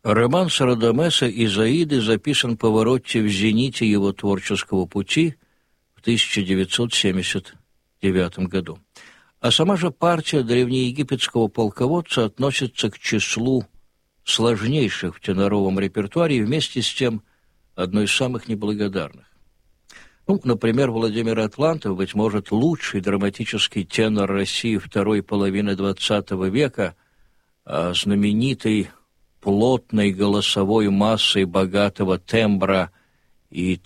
Романс Радамеса «Изаиды» записан Паваротти в зените его творческого пути в 1979 году. А сама же партия древнеегипетского полководца относится к числу сложнейших в теноровом репертуаре и вместе с тем одной из самых неблагодарных. Например, Владимир Атлантов, быть может, лучший драматический тенор России второй половины XX века, знаменитый плотной голосовой массой богатого тембра и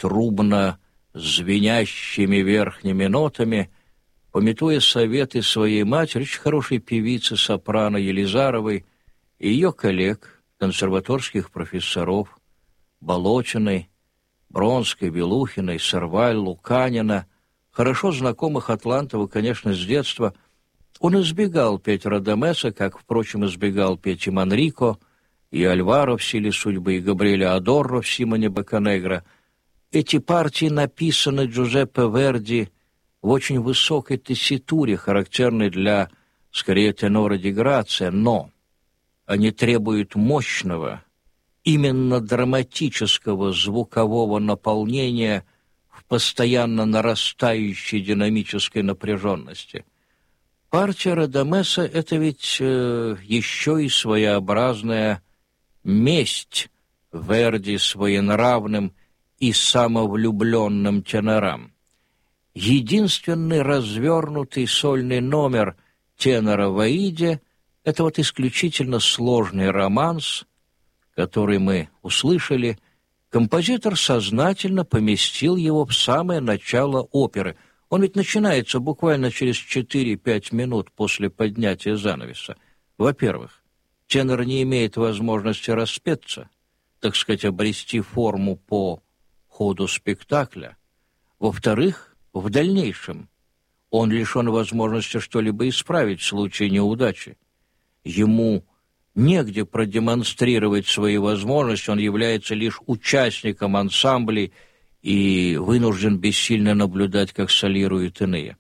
трубно-звенящими верхними нотами, памятуя советы своей матери, очень хорошей певицы сопрано Елизаровой, и ее коллег, консерваторских профессоров, Болотиной, Бронской, Белухиной, Сорваль, Луканина, хорошо знакомых Атлантову, конечно, с детства, он избегал петь Радамеса, как, впрочем, избегал петь и Манрико, и Альваро в «Силе судьбы», и Габриэля Адорро в «Симоне Бокканегро». Эти партии написаны Джузеппе Верди в очень высокой тесситуре, характерной для, скорее, тенора ди грация, но они требуют мощного, именно драматического звукового наполнения в постоянно нарастающей динамической напряженности. Партия Радамеса — это ведь еще и своеобразная месть Верди своенравным и самовлюбленным тенорам. Единственный развернутый сольный номер тенора в «Аиде» — это вот исключительно сложный романс, который мы услышали. Композитор сознательно поместил его в самое начало оперы. Он ведь начинается буквально через 4-5 минут после поднятия занавеса. Во-первых, тенор не имеет возможности распеться, так сказать, обрести форму по ходу спектакля. Во-вторых, в дальнейшем он лишен возможности что-либо исправить в случае неудачи. Ему негде продемонстрировать свои возможности, он является лишь участником ансамблей и вынужден бессильно наблюдать, как солируют иные.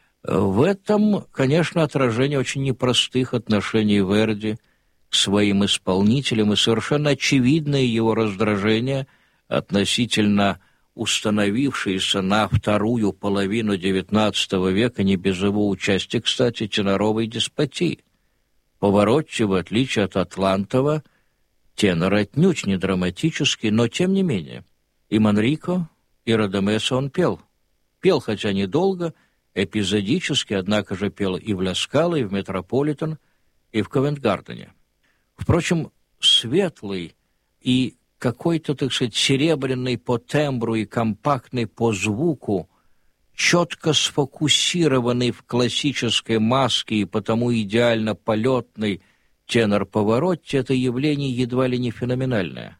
В этом, конечно, отражение очень непростых отношений Верди к своим исполнителям и совершенно очевидное его раздражение относительно установившейся на вторую половину XIX века, не без его участия, кстати, теноровой деспотии. Паваротти, в отличие от Атлантова, тенор отнюдь не драматический, но тем не менее. И Манрико, и Радамеса он пел. Пел, хотя недолго, эпизодически, однако же пел и в Ля Скала, и в Метрополитен, и в Ковент-Гардене. Впрочем, светлый и какой-то, так сказать, серебряный по тембру и компактный по звуку, четко сфокусированный в классической маске и потому идеально полетный тенор Паваротти — это явление едва ли не феноменальное.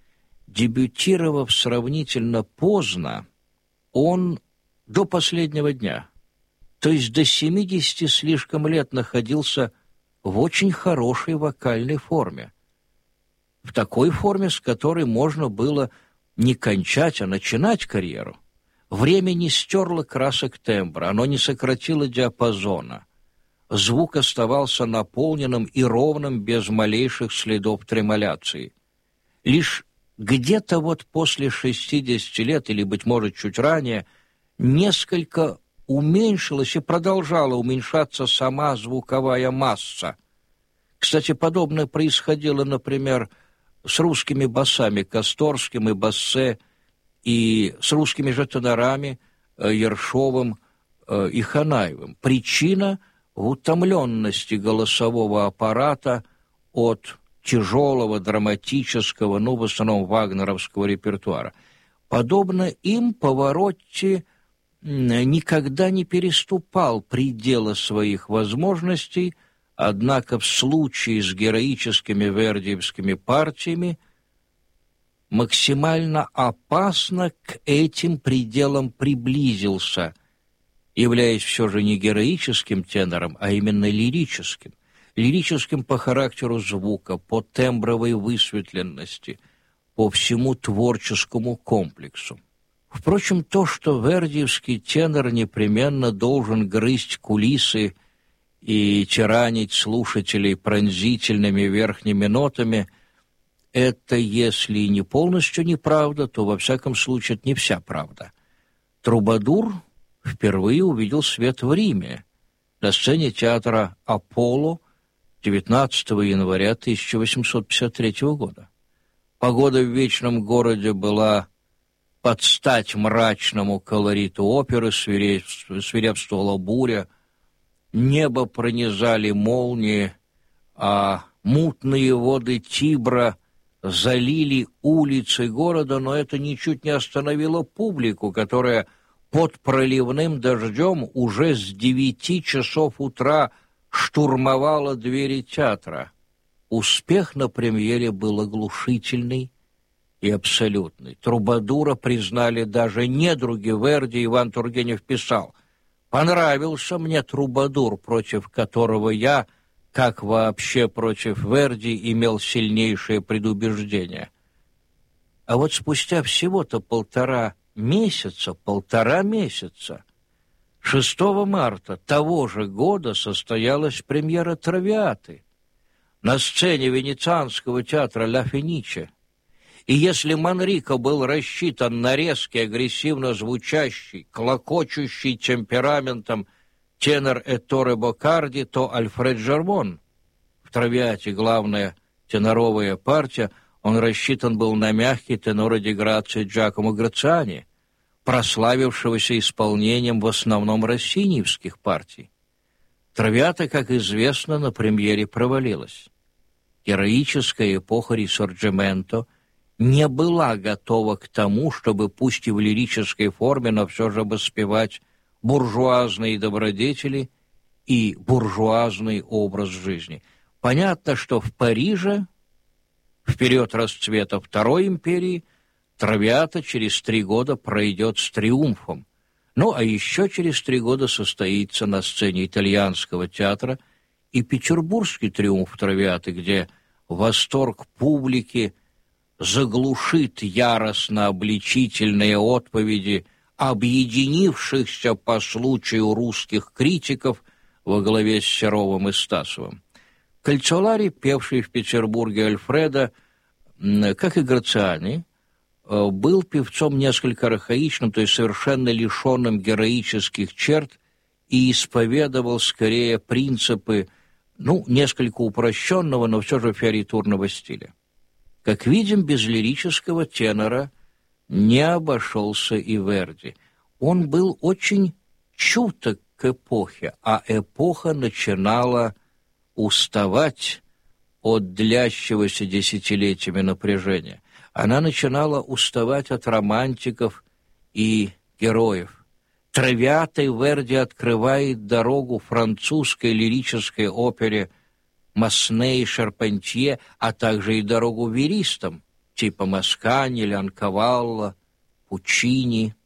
Дебютировав сравнительно поздно, он до последнего дня, то есть до 70 слишком лет, находился в очень хорошей вокальной форме. В такой форме, с которой можно было не кончать, а начинать карьеру. Время не стерло красок тембра, оно не сократило диапазона. Звук оставался наполненным и ровным, без малейших следов тремоляции. Лишь где-то вот после 60 лет, или, быть может, чуть ранее, несколько уменьшилась и продолжала уменьшаться сама звуковая масса. Кстати, подобное происходило, например, с русскими басами Косторским и Бассе, и с русскими же тенорами Ершовым и Ханаевым. Причина в утомленности голосового аппарата от тяжелого, драматического, в основном вагнеровского репертуара. Подобно им Паваротти никогда не переступал предела своих возможностей, однако в случае с героическими вердиевскими партиями максимально опасно к этим пределам приблизился, являясь все же не героическим тенором, а именно лирическим. Лирическим по характеру звука, по тембровой высветленности, по всему творческому комплексу. Впрочем, то, что вердиевский тенор непременно должен грызть кулисы и тиранить слушателей пронзительными верхними нотами, это, если не полностью неправда, то, во всяком случае, это не вся правда. Трубадур впервые увидел свет в Риме, на сцене театра «Аполло» 19 января 1853 года. Погода в вечном городе была под стать мрачному колориту оперы, свирепствовала буря, небо пронизали молнии, а мутные воды Тибра залили улицы города, но это ничуть не остановило публику, которая под проливным дождем уже с 9 часов утра штурмовала двери театра. Успех на премьере был оглушительный и абсолютный. Трубадура признали даже недруги Верди. Иван Тургенев писал: «Понравился мне Трубадур, против которого я, как вообще против Верди, имел сильнейшее предубеждение». А вот спустя всего-то полтора месяца, 6 марта того же года состоялась премьера «Травиаты» на сцене Венецианского театра «Ла Фениче». И если Манрико был рассчитан на резкий, агрессивно звучащий, клокочущий темпераментом тенор Этторе Боккарди, то Альфред Жермон, в «Травиате» главная теноровая партия, он рассчитан был на мягкий теноро ди грации Джакомо Грациани, прославившегося исполнением в основном россиниевских партий. «Травиата», как известно, на премьере провалилась. Героическая эпоха Рисорджименто не была готова к тому, чтобы, пусть и в лирической форме, но все же воспевать буржуазные добродетели и буржуазный образ жизни. Понятно, что в Париже, в период расцвета Второй империи, «Травиата» через 3 года пройдет с триумфом. Ну, а еще через 3 года состоится на сцене итальянского театра и петербургский триумф «Травиаты», где восторг публики заглушит яростно-обличительные отповеди объединившихся по случаю русских критиков во главе с Серовым и Стасовым. Кальцолари, певший в Петербурге Альфреда, как и Грациани, был певцом несколько архаичным, то есть совершенно лишенным героических черт, и исповедовал скорее принципы, несколько упрощенного, но все же фиоритурного стиля. Как видим, без лирического тенора не обошелся и Верди. Он был очень чуток к эпохе, а эпоха начинала уставать от длящегося десятилетиями напряжения. Она начинала уставать от романтиков и героев. «Травиатой» Верди открывает дорогу французской лирической опере Масне и Шарпентье, а также и дорогу веристам, типа Маскани, Леонкавалло, Пуччини.